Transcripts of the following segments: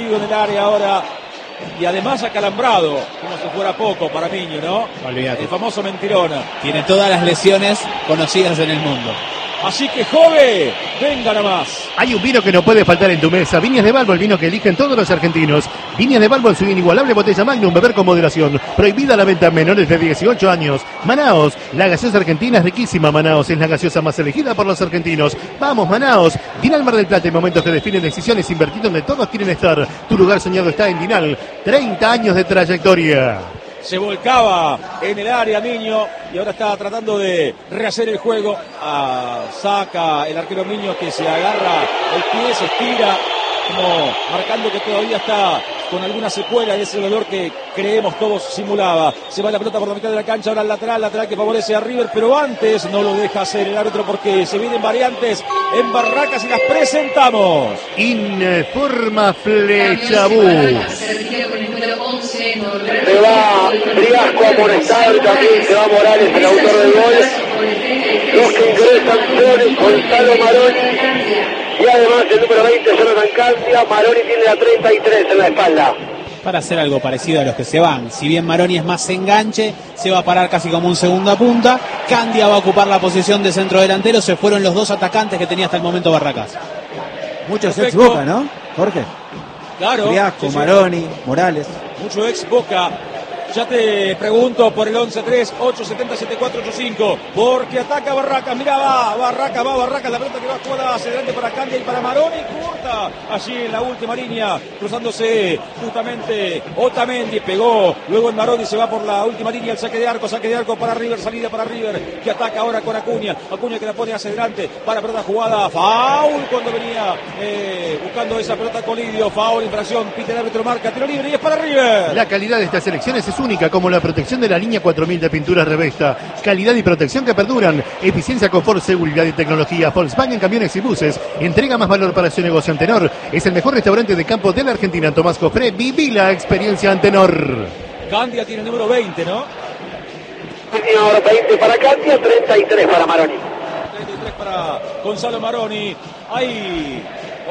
metido en el área ahora. Y además acalambrado, como si fuera poco para Miño, ¿no? Olvídate. El famoso mentirón. Tiene todas las lesiones conocidas en el mundo. Así que, Jove, venga nomás. Hay un vino que no puede faltar en tu mesa. Viñas de Balbo, el vino que eligen todos los argentinos. Viñas de Balbo en su inigualable botella Magnum, beber con moderación. Prohibida la venta a menores de 18 años. Manaos, la gaseosa argentina es riquísima. Manaos es la gaseosa más elegida por los argentinos. Vamos, Manaos. Dinal Mar del Plata, en momentos que definen decisiones, invertir donde todos quieren estar. Tu lugar soñado está en Dinal. 30 años de trayectoria. Se volcaba en el área Miño y ahora está tratando de rehacer el juego. Saca el arquero Miño, que se agarra el pie, se estira, como marcando que todavía está con alguna secuela de ese dolor que creemos todos simulaba. Se va la pelota por la mitad de la cancha, ahora el lateral que favorece a River, pero antes no lo deja hacer el árbitro porque se vienen variantes en Barracas y las presentamos. Informa Flechabú. Se va Briasco a amonestar, también se va Morales, el autor del gol. Los que ingresan son Gonzalo Maroni y además el número 20, Jonathan Candia. Maroni tiene la 33 en la espalda. Para hacer algo parecido a los que se van. Si bien Maroni es más enganche, se va a parar casi como un segunda punta. Candia va a ocupar la posición de centro delantero. Se fueron los dos atacantes que tenía hasta el momento Barracas. Muchos ex Boca, ¿no, Jorge? Claro. Briasco, Maroni, Morales. Mucho ex Boca. Ya te pregunto por el 11-3-870-7485. Porque ataca Barracas. Mira, va Barracas. La pelota que va jugada hacia adelante para Candia y para Maroni. Corta allí en la última línea. Cruzándose justamente Otamendi. Pegó. Luego en Maroni se va por la última línea. El saque de arco para River. Salida para River. Que ataca ahora con Acuña. Acuña que la pone hacia adelante. Para pelota jugada. Foul cuando venía buscando esa pelota con Lidio. Foul, infracción. Pite el árbitro, marca. Tiro libre y es para River. La calidad de estas elecciones es única, como la protección de la línea 4000 de pinturas Revesta. Calidad y protección que perduran. Eficiencia, confort, seguridad y tecnología. Volkswagen Camiones y Buses. Entrega más valor para su negocio. Antenor es el mejor restaurante de campo de la Argentina. Tomás Cofré, viví la experiencia Antenor. Candia tiene el número 20, ¿no? Tiene ahora 20 para Candia, 33 para Maroni. 33 para Gonzalo Maroni. Hay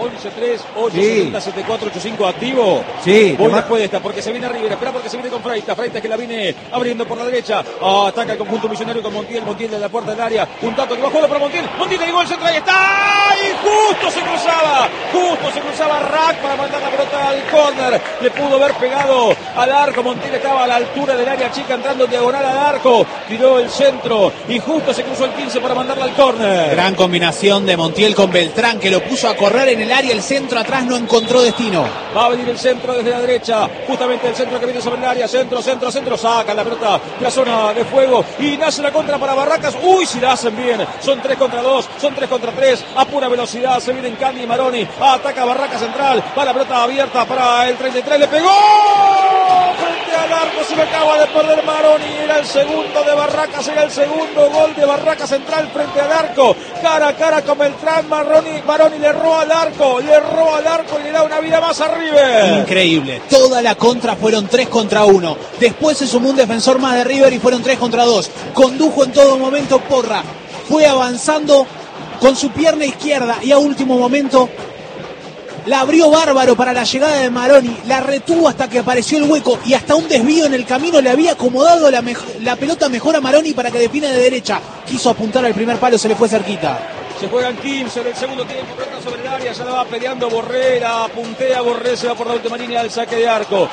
11-3-870-7485 activo. Sí. Voy después de esta, porque se viene River. Espera porque se viene con Freitas. Freitas que la viene abriendo por la derecha. Ataca el conjunto millonario con Montiel. Montiel de la puerta del área. Un tanto que va a jugar para Montiel. Montiel llegó al centro. Ahí está. Y justo se cruzaba Rack para mandar la pelota al córner. Le pudo haber pegado al arco. Montiel estaba a la altura del área chica, entrando diagonal al arco. Tiró el centro y justo se cruzó el 15 para mandarla al córner. Gran combinación de Montiel con Beltrán, que lo puso a correr en el área. El centro atrás no encontró destino. Va a venir el centro desde la derecha, justamente el centro que viene sobre el área. Centro, saca la pelota de la zona de fuego y nace la contra para Barracas. Uy, si la hacen bien. Son 3 contra 2, son 3 contra 3. A pura velocidad se vienen Candia y Maroni. Ataca Barracas central. Va la pelota abierta para el 33. Le pegó frente al arco. Se me acaba de perder Maroni. Era el segundo de Barracas. Era el segundo gol de Barracas central frente al arco. Cara a cara con Beltrán. Maroni le erró al arco. Y le da una vida más a River. Increíble. Toda la contra fueron 3 contra 1. Después se sumó un defensor más de River y fueron 3 contra 2. Condujo en todo momento Porra. Fue avanzando con su pierna izquierda y a último momento la abrió bárbaro para la llegada de Maroni. La retuvo hasta que apareció el hueco y hasta un desvío en el camino le había acomodado la pelota mejor a Maroni para que defina de derecha. Quiso apuntar al primer palo, se le fue cerquita. Se juegan 15 en el segundo tiempo, pelota sobre el área, ya la va peleando Borré, la puntea Borré, se va por la última línea del saque de arco,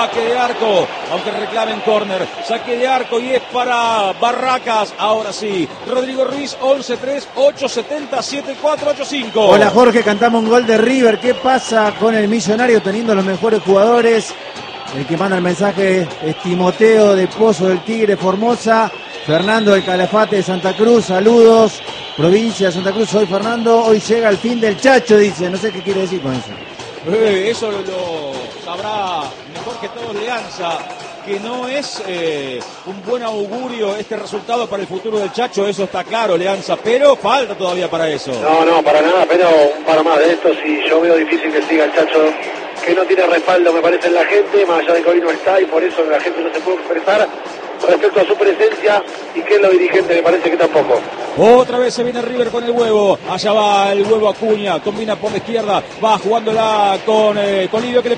aunque reclamen córner, saque de arco y es para Barracas, ahora sí, Rodrigo Ruiz, 11-3-870-7485. Hola Jorge, cantamos un gol de River. ¿Qué pasa con el Millonario teniendo los mejores jugadores? El que manda el mensaje es Timoteo de Pozo del Tigre, Formosa. Fernando del Calafate de Santa Cruz, saludos. Provincia de Santa Cruz, soy Fernando. Hoy llega el fin del Chacho, dice. No sé qué quiere decir con eso. Eso lo sabrá mejor que todos Leanza, que no es un buen augurio este resultado para el futuro del Chacho, eso está claro, Leanza, pero falta todavía para eso. No, para nada, pero un par más de estos y yo veo difícil que siga el Chacho, que no tiene respaldo, me parece, en la gente, más allá de que hoy no está y por eso la gente no se puede expresar respecto a su presencia y que es los dirigentes, me parece que tampoco. Otra vez se viene River con el huevo, allá va el huevo Acuña, combina por la izquierda, va jugándola con Lidio que le